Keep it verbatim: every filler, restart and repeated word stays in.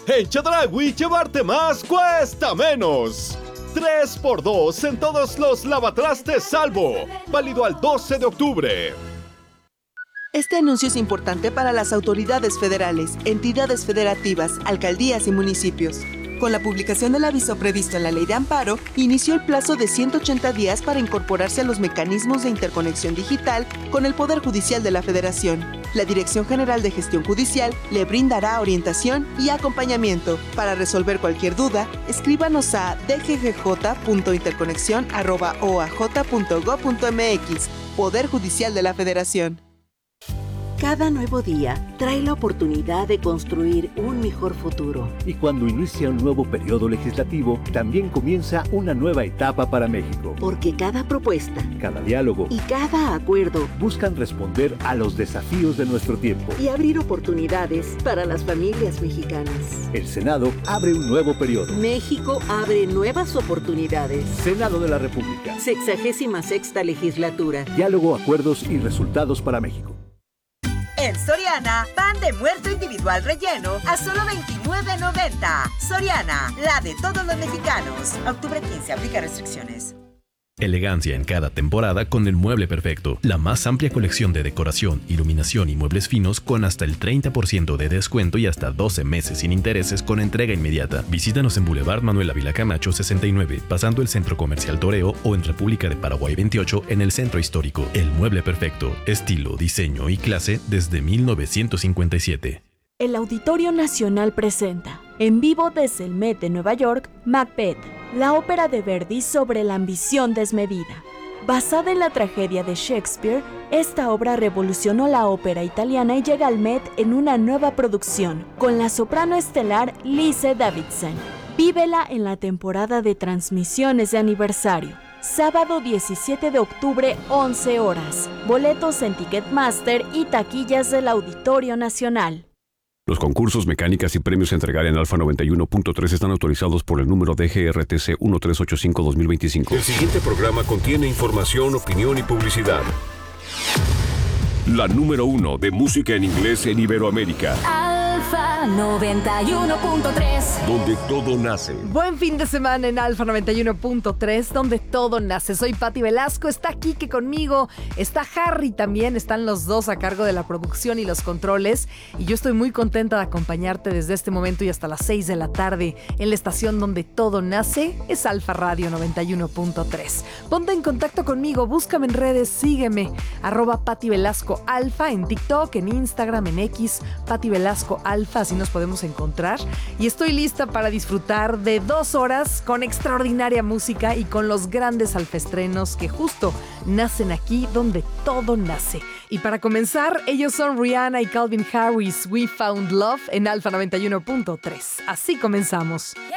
En Chedraui, llevarte más cuesta menos. tres por dos en todos los lavatrastes Salvo. Válido al doce de octubre. Este anuncio es importante para las autoridades federales, entidades federativas, alcaldías y municipios. Con la publicación del aviso previsto en la Ley de Amparo, inició el plazo de ciento ochenta días para incorporarse a los mecanismos de interconexión digital con el Poder Judicial de la Federación. La Dirección General de Gestión Judicial le brindará orientación y acompañamiento. Para resolver cualquier duda, escríbanos a d g g j punto interconexión arroba o a j punto gob punto m x. Poder Judicial de la Federación. Cada nuevo día trae la oportunidad de construir un mejor futuro. Y cuando inicia un nuevo periodo legislativo, también comienza una nueva etapa para México. Porque cada propuesta, cada diálogo y cada acuerdo buscan responder a los desafíos de nuestro tiempo y abrir oportunidades para las familias mexicanas. El Senado abre un nuevo periodo. México abre nuevas oportunidades. Senado de la República. Sexagésima sexta legislatura. Diálogo, acuerdos y resultados para México. En Soriana, pan de muerto individual relleno a solo veintinueve noventa. Soriana, la de todos los mexicanos. Octubre quince, aplica restricciones. Elegancia en cada temporada con el mueble perfecto. La más amplia colección de decoración, iluminación y muebles finos con hasta el treinta por ciento de descuento y hasta doce meses sin intereses con entrega inmediata. Visítanos en Boulevard Manuel Ávila Camacho sesenta y nueve, pasando el Centro Comercial Toreo, o en República de Paraguay veintiocho en el Centro Histórico. El mueble perfecto. Estilo, diseño y clase desde mil novecientos cincuenta y siete. El Auditorio Nacional presenta, en vivo desde el Met de Nueva York, Macbeth, la ópera de Verdi sobre la ambición desmedida. Basada en la tragedia de Shakespeare, esta obra revolucionó la ópera italiana y llega al Met en una nueva producción, con la soprano estelar Lise Davidson. Vívela en la temporada de transmisiones de aniversario. Sábado diecisiete de octubre, once horas. Boletos en Ticketmaster y taquillas del Auditorio Nacional. Los concursos, mecánicas y premios a entregar en Alfa noventa y uno punto tres están autorizados por el número D G R T C uno tres ocho cinco dos mil veinticinco. El siguiente programa contiene información, opinión y publicidad. La número uno de música en inglés en Iberoamérica. Alfa noventa y uno punto tres. Donde todo nace. Buen fin de semana en Alfa noventa y uno punto tres, donde todo nace. Soy Pati Velasco, está Kike conmigo, está Harry también, están los dos a cargo de la producción y los controles. Y yo estoy muy contenta de acompañarte desde este momento y hasta las seis de la tarde en la estación donde todo nace. Es Alfa Radio noventa y uno punto tres. Ponte en contacto conmigo, búscame en redes, sígueme, arroba Pati Velasco Alfa en TikTok, en Instagram, en X, Pati Velasco Alfa, así nos podemos encontrar. Y estoy lista para disfrutar de dos horas con extraordinaria música y con los grandes alfaestrenos que justo nacen aquí donde todo nace. Y para comenzar, ellos son Rihanna y Calvin Harris, We Found Love en Alfa noventa y uno punto tres. Así comenzamos. Yeah.